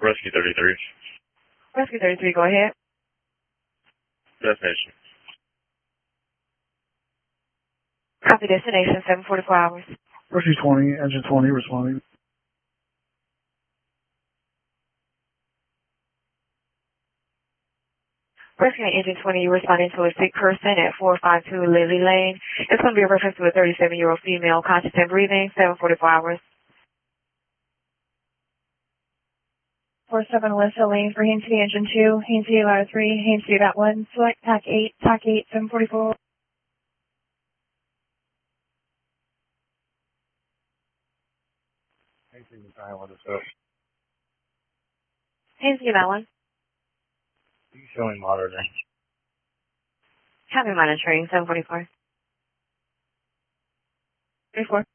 Rescue 33. Rescue 33, go ahead. Destination. Copy destination, 744 hours. Rescue 20, engine 20 responding. Rescue engine 20, you're responding to a sick person at 452 Lily Lane. It's going to be a reference to a 37-year-old female, conscious and breathing, 744 hours. 47 Alyssa Lane for Hainsey engine 2, Hainsey ladder 3, Hainsey got 1, select TAC 8, TAC 8, 744. Hainsey got 1. Showing monitoring. Copy monitoring, 744. 34.